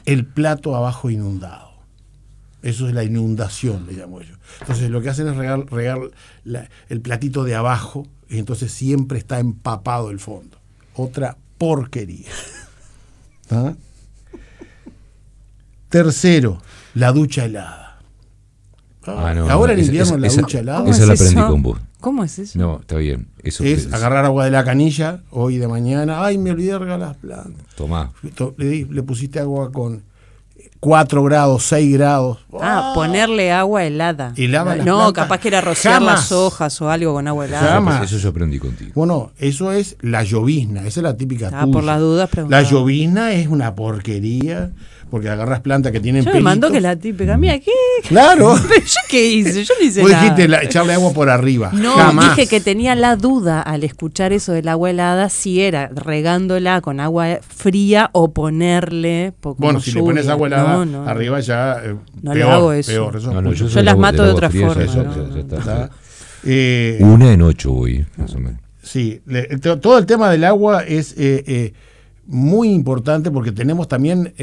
el plato abajo inundado. Eso es la inundación, le llamo yo. Entonces lo que hacen es regar el platito de abajo y entonces siempre está empapado el fondo. Otra porquería. ¿Ah? Tercero, la ducha helada. Ahora en invierno la ducha helada. Esa la aprendí con vos. ¿Cómo es eso? No, está bien. Eso es agarrar agua de la canilla hoy de mañana. Ay, me olvidé de regar las plantas. Tomá. Le pusiste agua con 4 grados, 6 grados. Ponerle agua helada. Helada no, plantas. Capaz que era rociar las hojas o algo con agua helada. Jamás. Eso yo aprendí contigo. Bueno, eso es la llovizna. Esa es la típica tuya. Por las dudas preguntaba. La llovizna es una porquería. Porque agarras plantas que tienen yo pelitos. me mandó que la típica. Mira, ¿qué? Claro. ¿Pero yo qué hice? Yo no hice Vos nada. dijiste echarle agua por arriba. No, jamás. dije que tenía la duda al escuchar eso del agua helada si era regándola con agua fría o ponerle. Bueno, si le pones agua helada arriba ya no peor, le hago eso. Peor. Eso no, yo las mato de otra forma. Ya está. Una en 8 voy, más o menos. Sí, todo el tema del agua es muy importante porque tenemos también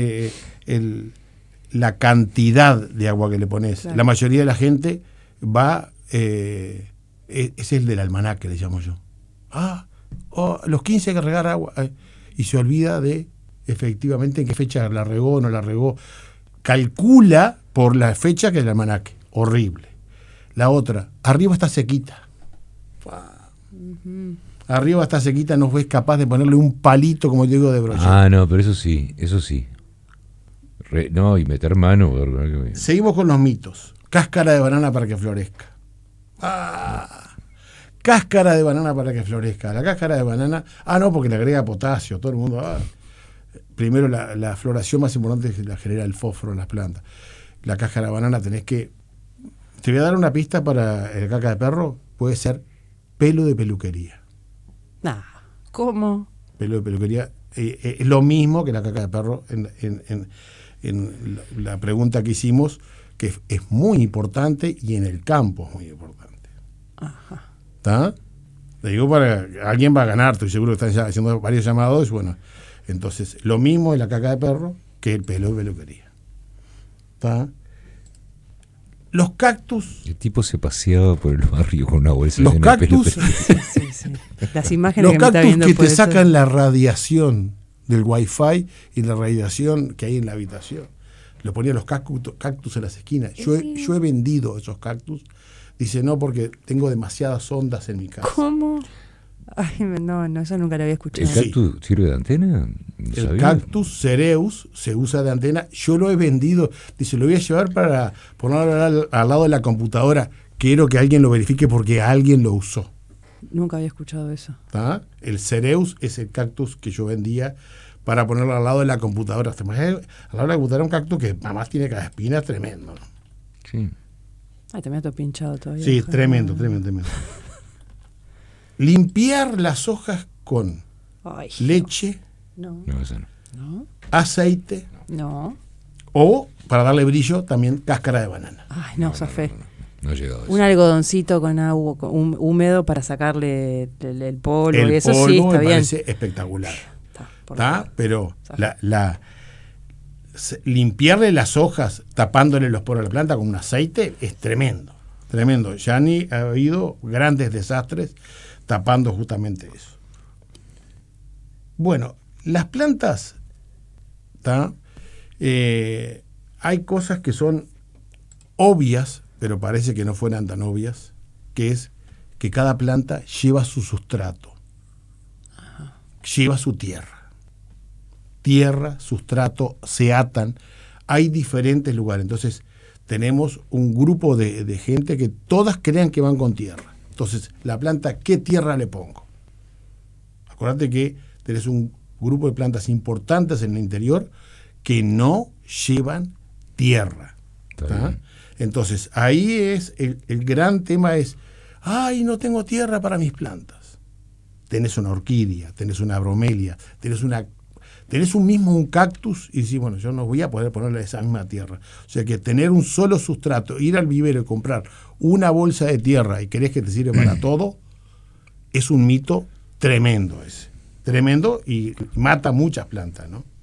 la cantidad de agua que le pones. Claro. La mayoría de la gente va, es el del almanaque, le llamo yo. Los 15 hay que regar agua. Y se olvida de efectivamente en qué fecha la regó o no la regó. Calcula por la fecha que es el almanaque. Horrible. La otra, arriba está sequita. Arriba está sequita, no es capaz de ponerle un palito, como yo digo, de brocheta. No, pero eso sí. Y meter mano. Seguimos con los mitos. Cáscara de banana para que florezca. Cáscara de banana para que florezca. La cáscara de banana, no, porque le agrega potasio, todo el mundo. Primero, la floración más importante es que la genera el fósforo en las plantas. La cáscara de banana tenés que... Te voy a dar una pista para el caca de perro, puede ser pelo de peluquería. ¿Cómo? Pelo de peluquería es lo mismo que la caca de perro en la pregunta que hicimos, que es muy importante y en el campo es muy importante. ¿Está? Te digo, alguien va a ganar, estoy seguro que están haciendo varios llamados. Bueno, entonces lo mismo es la caca de perro que el pelo de peluquería. ¿Está? Los cactus. El tipo se paseaba por el barrio con una bolsa de cactus. Sí. Las imágenes los que cactus me está viendo que te sacan la radiación del wifi y la radiación que hay en la habitación. Le ponían los cactus en las esquinas. Yo he vendido esos cactus. Dice, no, porque tengo demasiadas ondas en mi casa. ¿Cómo? Ay, no, eso nunca lo había escuchado. ¿El cactus sirve de antena? El cactus cereus se usa de antena. Yo lo he vendido. Dice, lo voy a llevar para ponerlo al lado de la computadora. Quiero que alguien lo verifique porque alguien lo usó. Nunca había escuchado eso. ¿Ah? El cereus es el cactus que yo vendía para ponerlo al lado de la computadora. Al lado de la computadora un cactus que además tiene cada espina tremendo. Sí. Ay, te me ha todo pinchado todavía. Sí, tremendo. Limpiar las hojas con leche, aceite, o para darle brillo también cáscara de banana. Ay, no, zafé. No ha llegado a eso. Un algodoncito con agua húmedo para sacarle el polvo. El y eso polvo sí está me bien. parece espectacular. ¿Está? Pero limpiarle las hojas tapándole los poros a la planta con un aceite es tremendo. Ya ha habido grandes desastres tapando justamente eso. Bueno, las plantas, hay cosas que son obvias, pero parece que no fueran tan obvias, que es que cada planta lleva su sustrato, lleva su tierra. Tierra, sustrato, se atan. Hay diferentes lugares. Entonces, tenemos un grupo de gente que todas crean que van con tierra. Entonces, la planta, ¿qué tierra le pongo? Acuérdate que tenés un grupo de plantas importantes en el interior que no llevan tierra. Entonces, ahí es el gran tema es, no tengo tierra para mis plantas. Tenés una orquídea, tenés una bromelia, tenés un cactus y decís, bueno, yo no voy a poder ponerle esa misma tierra. O sea que tener un solo sustrato, ir al vivero y comprar una bolsa de tierra y querés que te sirva para todo, es un mito tremendo ese. Tremendo y mata muchas plantas, ¿no?